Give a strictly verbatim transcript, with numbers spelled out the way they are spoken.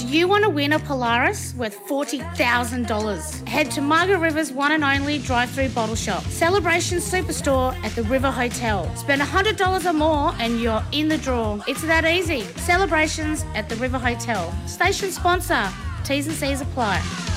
you want to win a Polaris worth forty thousand dollars? Head to Margaret River's one and only drive-through bottle shop, Celebration Superstore at the River Hotel. Spend one hundred dollars or more and you're in the draw. It's that easy. Celebrations at the River Hotel. Station sponsor. T's and C's apply.